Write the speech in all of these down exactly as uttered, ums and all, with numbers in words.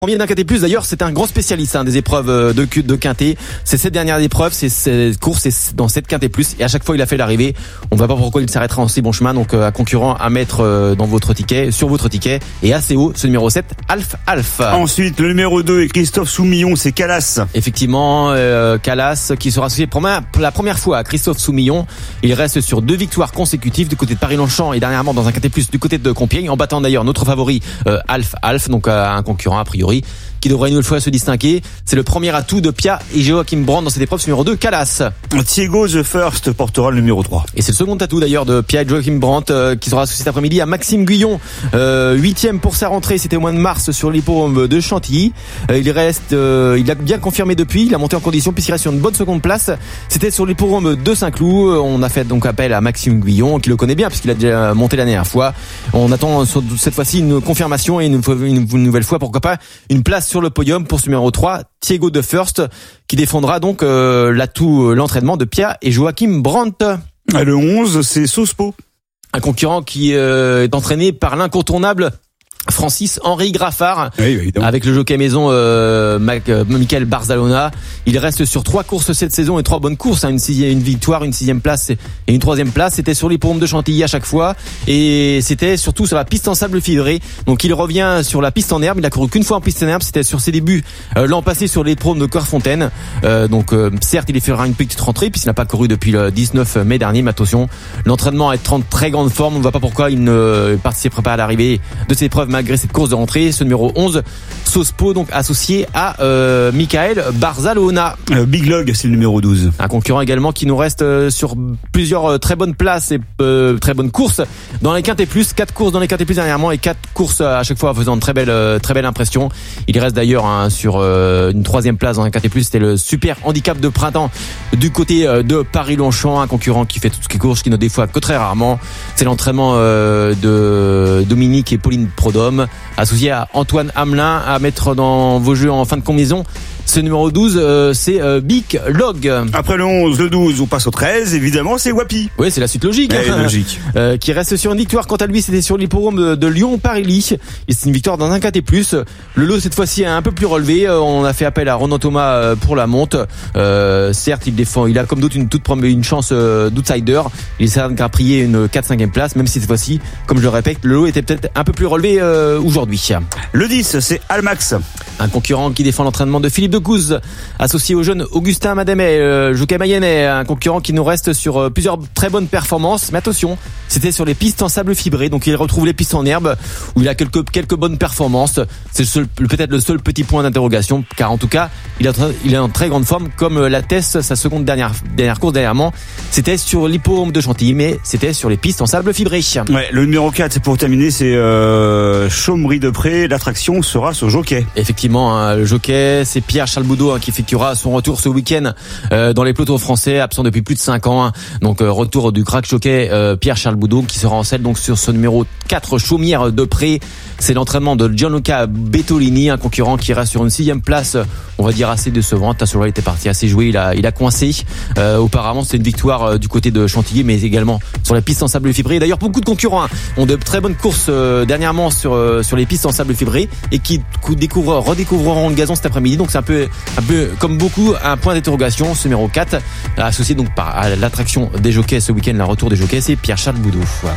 Premier d'un quintet plus, d'ailleurs, c'est un grand spécialiste hein, des épreuves de, de quintet. C'est cette dernière épreuve, c'est cette course, c'est dans cette quintet plus, et à chaque fois il a fait l'arrivée. On ne voit pas pourquoi il s'arrêtera en si bon chemin. Donc, euh, un concurrent à mettre euh, dans votre ticket, sur votre ticket, et assez haut, ce numéro sept, Alf Alf. Ensuite, le numéro deux est Christophe Soumillon, c'est Calas. Effectivement, euh, Calas qui sera associé pour la première fois à Christophe Soumillon. Il reste sur deux victoires consécutives du côté de Paris-Longchamp et dernièrement dans un quintet plus du côté de Compiègne, en battant d'ailleurs notre favori euh, Alf Alf, donc euh, un concurrent a priori qui devrait une nouvelle fois se distinguer. C'est le premier atout de Pia et Joachim Brandt dans cette épreuve numéro deux, Calas. Thiago The First portera le numéro trois. Et c'est le second atout d'ailleurs de Pia et Joachim Brandt euh, qui sera associé cet après-midi à Maxime Guyon, euh, huitième pour sa rentrée, c'était au mois de mars sur l'hippodrome de Chantilly. Euh, il reste, euh, il a bien confirmé depuis, il a monté en condition puisqu'il reste sur une bonne seconde place. C'était sur l'hippodrome de Saint-Cloud. On a fait donc appel à Maxime Guyon qui le connaît bien puisqu'il a déjà monté la dernière fois. On attend cette fois-ci une confirmation et une, une, une nouvelle fois, pourquoi pas, une place sur le podium pour ce numéro trois, Thiago The First, qui défendra donc euh, l'atout, l'entraînement de Pia et Joachim Brandt. Le onze, c'est Sospo. Un concurrent qui euh, est entraîné par l'incontournable Francis-Henri Graffard, oui, évidemment. Avec le jockey maison euh, Mac, euh, Michael Barzalona. Il reste sur trois courses cette saison et trois bonnes courses, hein, une, sixième, une victoire, une sixième place et une troisième place. C'était sur l'hippodrome de Chantilly à chaque fois et c'était surtout sur la piste en sable fibré. Donc il revient sur la piste en herbe. Il a couru qu'une fois en piste en herbe, c'était sur ses débuts euh, l'an passé sur l'hippodrome de Corfontaine. Euh, donc euh, certes il y fera une petite rentrée puisqu'il n'a pas couru depuis le dix-neuf mai dernier. Mais attention, l'entraînement est en très grande forme. On ne voit pas pourquoi il ne participerait pas à l'arrivée de cette épreuve malgré cette course de rentrée. Ce numéro onze, Sospo, donc associé à euh, Michael Barzalona. Euh, Big Log, c'est le numéro douze. Un concurrent également qui nous reste euh, sur plusieurs euh, très bonnes places et euh, très bonnes courses dans les quintés plus. Quatre courses dans les quintés plus dernièrement et quatre courses à chaque fois faisant de très belles, euh, très belle impression. Il reste d'ailleurs hein, sur euh, une troisième place dans les quintés plus. C'était le super handicap de printemps du côté euh, de Paris-Longchamp, un concurrent qui fait toutes les courses, qui ne défoie que très rarement. C'est l'entraînement euh, de Dominique et Pauline Prodhomme, associé à Antoine Hamelin, à mettre dans vos jeux en fin de combinaison. Ce numéro douze, euh, c'est euh, Big Log. Après le onze, le douze, on passe au treize, évidemment, c'est Wapi. Oui, c'est la suite logique. Eh, hein. logique. Euh, qui reste sur une victoire. Quant à lui, c'était sur l'hippodrome de, de Lyon-Paris-Ly. Et c'est une victoire dans un quintet plus. Le lot, cette fois-ci, est un peu plus relevé. Euh, on a fait appel à Ronan Thomas euh, pour la monte. Euh, certes, il défend, il a comme d'autres une toute une chance euh, d'outsider. Il s'est grappillé une quatre cinquième place, même si cette fois-ci, comme je le répète, le lot était peut-être un peu plus relevé euh, aujourd'hui. Le dix, c'est Almax. Un concurrent qui défend l'entraînement de Philippe de Gouze, associé au jeune Augustin Madamet, euh, jockey mayennais, un concurrent qui nous reste sur euh, plusieurs très bonnes performances. Mais attention, c'était sur les pistes en sable fibré, donc il retrouve les pistes en herbe où il a quelques quelques bonnes performances. C'est le seul, peut-être le seul petit point d'interrogation, car en tout cas, il est il est en très grande forme, comme l'atteste sa seconde dernière dernière course dernièrement. C'était sur l'hippodrome de Chantilly, mais c'était sur les pistes en sable fibré. Ouais, le numéro quatre, pour terminer, c'est euh, Chaumery de Pré. L'attraction sera sur jockey. Effectivement, hein, le jockey, c'est Pierre Charles Boudot hein, qui effectuera son retour ce week-end euh, dans les peloton français, absent depuis plus de cinq ans. Hein. Donc euh, retour du crack jockey euh, Pierre Charles Boudot qui sera en selle donc sur ce numéro quatre, Chaumière de Pré. C'est l'entraînement de Gianluca Bettolini, un concurrent qui reste sur une sixième place, on va dire assez décevante. Tassola était parti assez joué, il a, il a coincé. Euh, auparavant, c'était une victoire euh, du côté de Chantilly, mais également sur la piste en sable fibré. D'ailleurs, beaucoup de concurrents hein, ont de très bonnes courses euh, dernièrement sur euh, sur les pistes en sable fibré et qui découvrent, redécouvriront le gazon cet après-midi. Donc c'est un peu un peu comme beaucoup un point d'interrogation. Ce numéro quatre, associé donc par à l'attraction des jockeys ce week-end, la retour des jockeys, c'est Pierre Charles Boudot. Voilà.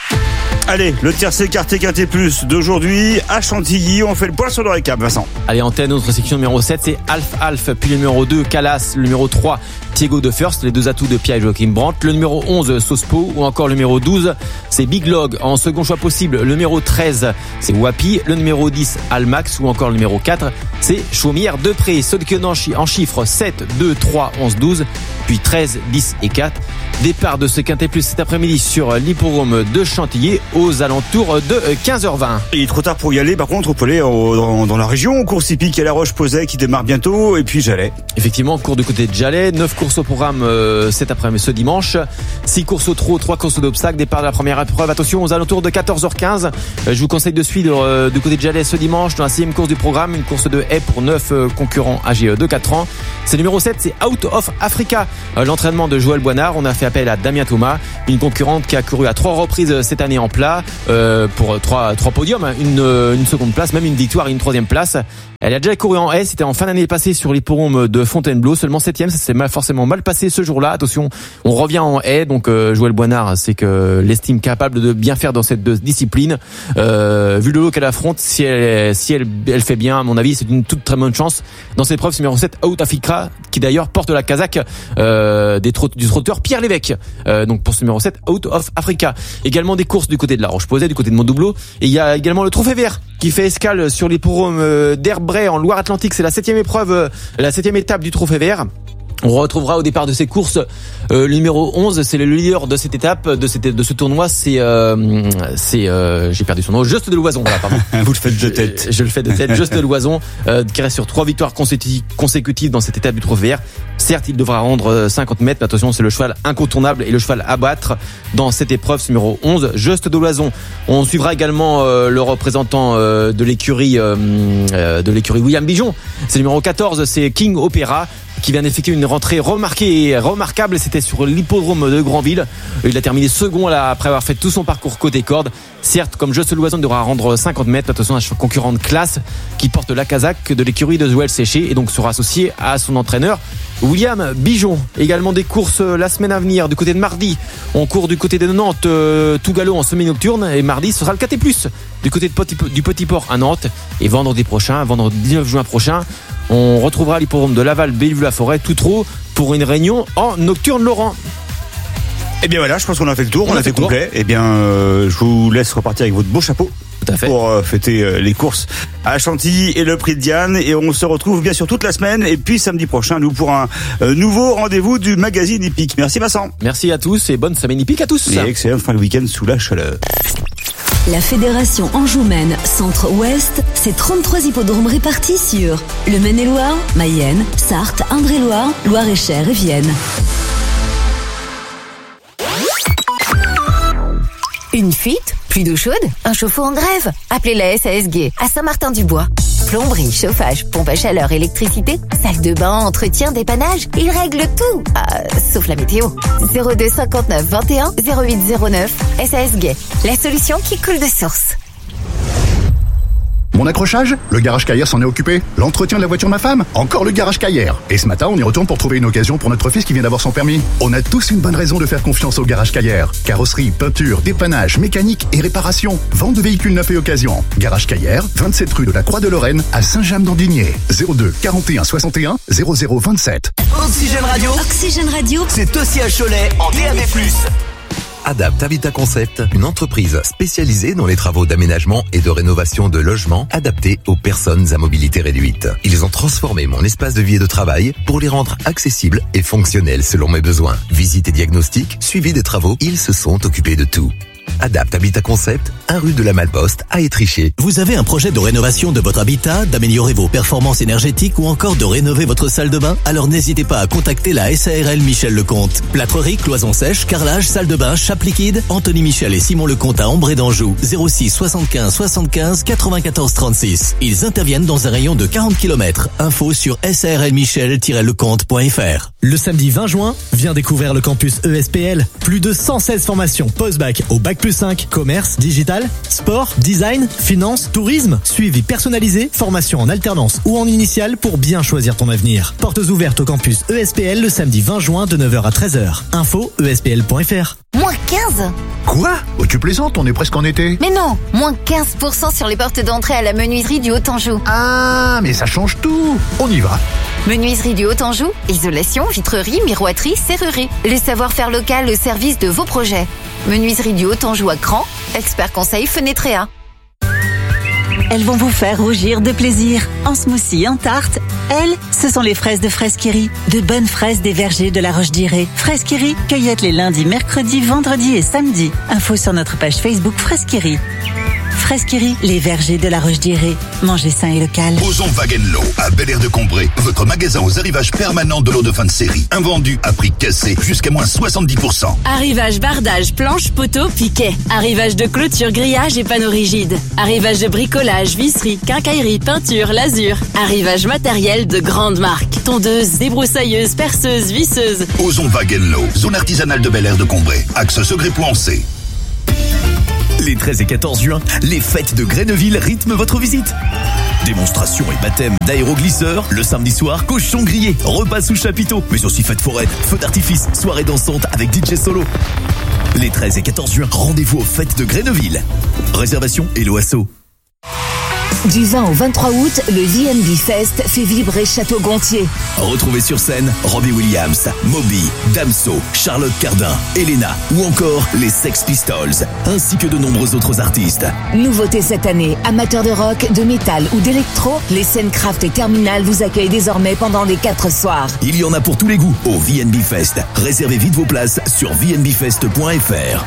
Allez, le tiercé écarté quinté plus d'aujourd'hui à Chantilly. On fait le point sur le récap, Vincent. Allez, antenne, notre section numéro sept, c'est Alf Alf. Puis le numéro deux, Calas. Le numéro trois, Thiago The First. Les deux atouts de Pia et Joachim Brandt. Le numéro onze, Sospo. Ou encore le numéro douze, c'est Big Log. En second choix possible, le numéro treize, c'est Wapi. Le numéro dix, Almax. Ou encore le numéro quatre, c'est Chaumière de Pré. Ceux qui en chiffres sept, deux, trois, onze, douze. Puis treize, dix et quatre. Départ de ce quintet plus cet après-midi sur l'hippodrome de Chantilly aux alentours de quinze heures vingt. Il est trop tard pour y aller. Par contre, on peut aller au, dans, dans la région. Course hippique, il y a la Roche-Posay qui démarre bientôt. Et puis Jalais. Effectivement, cours du côté de Jalais. neuf courses au programme euh, cet après-midi, ce dimanche. six courses au trot, trois courses d'obstacles. Départ de la première épreuve. Attention, aux alentours de quatorze heures quinze. Euh, je vous conseille de suivre euh, du côté de Jalais ce dimanche dans la sixième course du programme. Une course de haie pour neuf euh, concurrents âgés de quatre ans. C'est le numéro sept, c'est Out of Africa. Euh, l'entraînement de Joël Boinard. On a fait appel à Damien Thomas, une concurrente qui a couru à trois reprises cette année en place. là euh, pour trois trois podiums, une une seconde place, même une victoire et une troisième place. Elle a déjà couru en haie, c'était en fin d'année passée sur l'hippodrome de Fontainebleau, seulement septième, ça s'est mal, forcément mal passé ce jour-là. Attention, on revient en haie, donc euh, Joël Boinard, c'est que l'estime capable de bien faire dans cette discipline. Euh, vu le lot qu'elle affronte, si elle si elle elle fait bien, à mon avis, c'est une toute très bonne chance dans cette épreuve numéro sept, Out Africa, qui d'ailleurs porte la casaque euh, des trot- du trotteur Pierre Lévesque. Euh, donc pour ce numéro sept, Out of Africa. Également des courses du côté de la Roche-Posay, du côté de Montdoubleau, et il y a également le Trophée Vert qui fait escale sur l'hippodrome d'Herbray en Loire-Atlantique. C'est la septième épreuve, la septième étape du Trophée Vert. On retrouvera au départ de ces courses euh, le numéro onze, c'est le leader de cette étape, de cette de ce tournoi, c'est euh, c'est euh, j'ai perdu son nom, Juste de Loison, voilà, pardon. Vous le faites de tête. Je, je le fais de tête, Juste de Loison, euh, qui reste sur trois victoires consécutives, consécutives dans cette étape du Trophée Vert. Certes, il devra rendre cinquante mètres, mais attention, c'est le cheval incontournable et le cheval à battre dans cette épreuve numéro onze, Juste de Loison. On suivra également euh, le représentant euh, de l'écurie euh, euh, de l'écurie William Bijon. C'est le numéro quatorze, c'est King Opera, qui vient d'effectuer une rentrée remarquée et remarquable. C'était sur l'hippodrome de Granville. Il a terminé second là, après avoir fait tout son parcours côté corde. Certes, comme Juste Loison devra rendre cinquante mètres, attention à un concurrent de classe qui porte la casaque de l'écurie de Joël Séché et donc sera associé à son entraîneur William Bijon. Également des courses la semaine à venir du côté de mardi. On court du côté de Nantes, euh, tout galop en semi-nocturne, et mardi ce sera le K T plus du côté de Petit, du Petit Port à Nantes. Et vendredi prochain, vendredi dix-neuf juin prochain, on retrouvera l'hippodrome de Laval, Bellevue-la-Forêt, Toutreau pour une réunion en nocturne Laurent. Eh bien voilà, je pense qu'on a fait le tour, on, on a, a fait complet. Tour. Eh bien, euh, je vous laisse repartir avec votre beau chapeau. Tout à fait. Pour euh, fêter euh, les courses à Chantilly et le prix de Diane. Et on se retrouve bien sûr toute la semaine. Et puis samedi prochain, nous pour un euh, nouveau rendez-vous du magazine Hippique. Merci Vincent. Merci à tous et bonne semaine hippique à tous. Et excellent fin de week-end sous la chaleur. La Fédération Anjoumaine Centre-Ouest, c'est trente-trois hippodromes répartis sur le Maine-et-Loire, Mayenne, Sarthe, Indre-et-Loire, Loire-et-Cher et Vienne. Une fuite? Plus d'eau chaude? Un chauffe-eau en grève? Appelez la S A S G à Saint-Martin-du-Bois. Plomberie, chauffage, pompe à chaleur, électricité, salle de bain, entretien, dépannage, ils règlent tout, ah, sauf la météo. zéro deux cinquante-neuf vingt et un zéro huit zéro neuf, S A S G, la solution qui coule de source. Mon accrochage? Le garage Caillère s'en est occupé. L'entretien de la voiture de ma femme? Encore le garage Caillère. Et ce matin, on y retourne pour trouver une occasion pour notre fils qui vient d'avoir son permis. On a tous une bonne raison de faire confiance au garage Caillère. Carrosserie, peinture, dépannage, mécanique et réparation. Vente de véhicules neufs et occasion. Garage Caillère, vingt-sept rue de la Croix de Lorraine à Saint-James-d'Andigné. zéro deux quarante et un soixante et un zéro zéro vingt-sept. Oxygène Radio. Oxygène Radio. C'est aussi à Cholet en D A B plus. Adapt Habitat Concept, une entreprise spécialisée dans les travaux d'aménagement et de rénovation de logements adaptés aux personnes à mobilité réduite. Ils ont transformé mon espace de vie et de travail pour les rendre accessibles et fonctionnels selon mes besoins. Visite et diagnostic, suivi des travaux, ils se sont occupés de tout. Adapt Habitat Concept, un rue de la Malposte à Étriché. Vous avez un projet de rénovation de votre habitat, d'améliorer vos performances énergétiques ou encore de rénover votre salle de bain? Alors n'hésitez pas à contacter la S A R L Michel Lecomte. Plâtrerie, cloison sèche, carrelage, salle de bain, chape liquide. Anthony Michel et Simon Lecomte à Ambré d'Anjou. zéro six soixante-quinze soixante-quinze quatre-vingt-quatorze trente-six. Ils interviennent dans un rayon de quarante kilomètres. Info sur s a r l michel tiret lecomte point f r. Le samedi vingt juin, viens découvrir le campus E S P L. Plus de cent seize formations post-bac au bac plus cinq, commerce, digital, sport, design, finance, tourisme, suivi personnalisé, formation en alternance ou en initiale pour bien choisir ton avenir. Portes ouvertes au campus E S P L le samedi vingt juin de neuf heures à treize heures. Info e s p l point f r. Moins quinze? Quoi? Oh, tu plaisantes, on est presque en été. Mais non, moins quinze pour cent sur les portes d'entrée à la menuiserie du Haut-Anjou. Ah, mais ça change tout. On y va. Menuiserie du Haut-Anjou, isolation, vitrerie, miroiterie, serrurerie. Le savoir-faire local au service de vos projets. Menuiserie du Haut-Anjou à Cran, expert conseil Fenetrea. Elles vont vous faire rougir de plaisir. En smoothie, en tarte, elles, ce sont les fraises de Fresquerie. De bonnes fraises des vergers de la Roche-d'Irée. Fresquerie, cueillette les lundis, mercredis, vendredis et samedis. Info sur notre page Facebook Fresquerie. Fresquerie, les vergers de la Roche-d'Irée. Mangez sain et local. Ozon Wagenlo, à Bel-Air-de-Combré. Votre magasin aux arrivages permanents de l'eau de fin de série. Invendu à prix cassé, jusqu'à moins soixante-dix pour cent. Arrivage, bardage, planche, poteau, piquet. Arrivage de clôture, grillage et panneaux rigides. Arrivage de bricolage, visserie, quincaillerie, peinture, lasure. Arrivage matériel de grandes marques. Tondeuse, débroussailleuse, perceuse, visseuse. Ozon Wagenlo, zone artisanale de Bel-Air-de-Combré. Axe Segré-Pouancé. Les treize et quatorze juin, les fêtes de Greneville rythment votre visite. Démonstration et baptême d'aéroglisseurs, le samedi soir, cochon grillé, repas sous chapiteau, mais aussi fête foraine, feux d'artifice, soirée dansante avec D J solo. Les treize et quatorze juin, rendez-vous aux fêtes de Greneville. Réservation Hello Asso. Du vingt au vingt-trois août, le V N B Fest fait vibrer Château-Gontier. Retrouvez sur scène Robbie Williams, Moby, Damso, Charlotte Cardin, Elena ou encore les Sex Pistols, ainsi que de nombreux autres artistes. Nouveauté cette année, amateurs de rock, de métal ou d'électro, les scènes Craft et Terminal vous accueillent désormais pendant les quatre soirs. Il y en a pour tous les goûts au V N B Fest. Réservez vite vos places sur v n b fest point f r.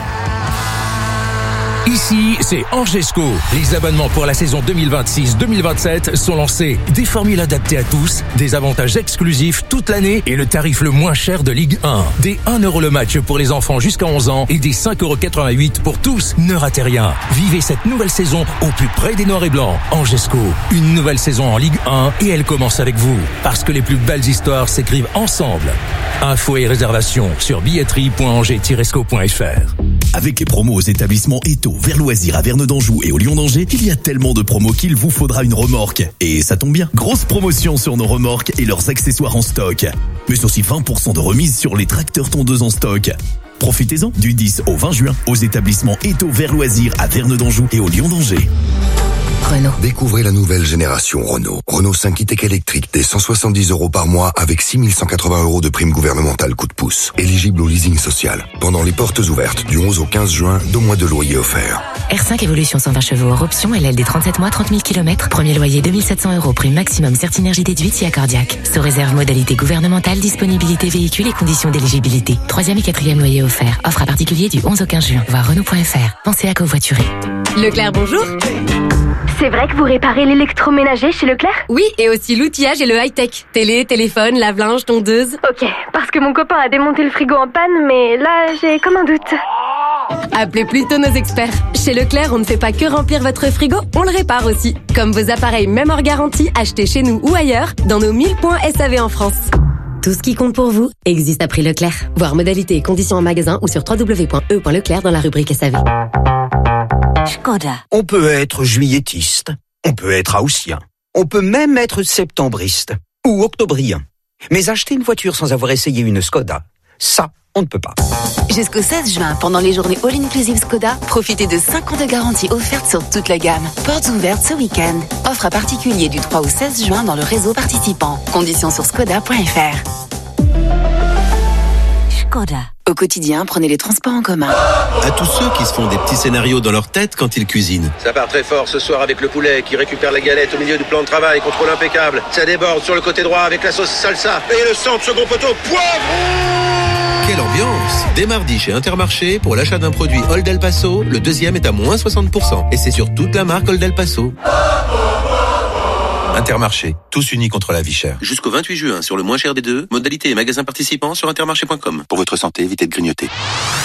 Ici, c'est Angesco. Les abonnements pour la saison deux mille vingt-six deux mille vingt-sept sont lancés. Des formules adaptées à tous, des avantages exclusifs toute l'année et le tarif le moins cher de Ligue un. Des un euro le match pour les enfants jusqu'à onze ans et des cinq euros quatre-vingt-huit pour tous. Ne ratez rien. Vivez cette nouvelle saison au plus près des Noirs et Blancs. Angesco, une nouvelle saison en Ligue un et elle commence avec vous. Parce que les plus belles histoires s'écrivent ensemble. Infos et réservations sur billetterie point angers tiret sco point f r. Avec les promos aux établissements Eto, Vers Loisirs à Verne d'Anjou et au Lyon d'Angers, il y a tellement de promos qu'il vous faudra une remorque. Et ça tombe bien, grosse promotion sur nos remorques et leurs accessoires en stock. Mais aussi vingt pour cent de remise sur les tracteurs tondeuses en stock. Profitez-en du dix au vingt juin aux établissements Eto, Vers Loisirs à Verne d'Anjou et au Lyon d'Angers. Renault. Découvrez la nouvelle génération Renault. Renault cinq e-Tech électrique dès cent soixante-dix euros par mois avec six mille cent quatre-vingts euros de prime gouvernementale coup de pouce. Éligible au leasing social. Pendant les portes ouvertes du onze au quinze juin, deux mois de loyer offert. R cinq Evolution cent vingt chevaux hors option, L L D trente-sept mois, trente mille kilomètres. Premier loyer deux mille sept cents euros, prime maximum Certinergie déduite si accordiaque. Sous réserve modalité gouvernementale, disponibilité véhicule et conditions d'éligibilité. Troisième et quatrième loyer offert. Offre à particulier du onze au quinze juin. Voir Renault point f r. Pensez à covoiturer. Leclerc, bonjour. C'est vrai que vous réparez l'électroménager chez Leclerc ? Oui, et aussi l'outillage et le high-tech. Télé, téléphone, lave-linge, tondeuse. Ok, parce que mon copain a démonté le frigo en panne, mais là, j'ai comme un doute. Appelez plutôt nos experts. Chez Leclerc, on ne fait pas que remplir votre frigo, on le répare aussi. Comme vos appareils même hors garantie, achetés chez nous ou ailleurs, dans nos mille points S A V en France. Tout ce qui compte pour vous existe à prix Leclerc. Voir modalités et conditions en magasin ou sur w w w point e point leclerc dans la rubrique S A V. Skoda. On peut être juilletiste, on peut être haussien, on peut même être septembriste ou octobrien. Mais acheter une voiture sans avoir essayé une Skoda, ça, on ne peut pas. Jusqu'au seize juin, pendant les journées All-Inclusive Skoda, profitez de cinq ans de garantie offerte sur toute la gamme. Portes ouvertes ce week-end. Offre à particulier du trois au seize juin dans le réseau participant. Conditions sur skoda point f r. Skoda. Au quotidien, prenez les transports en commun. À tous ceux qui se font des petits scénarios dans leur tête quand ils cuisinent. Ça part très fort ce soir avec le poulet qui récupère la galette au milieu du plan de travail, contrôle impeccable. Ça déborde sur le côté droit avec la sauce salsa. Et le centre, second poteau, poivre. Quelle ambiance! Dès mardi chez Intermarché, pour l'achat d'un produit Old El Paso, le deuxième est à moins soixante pour cent. Et c'est sur toute la marque Old El Paso. Intermarché, tous unis contre la vie chère. Jusqu'au vingt-huit juin, sur le moins cher des deux, modalité et magasin participants sur intermarché point com. Pour votre santé, évitez de grignoter.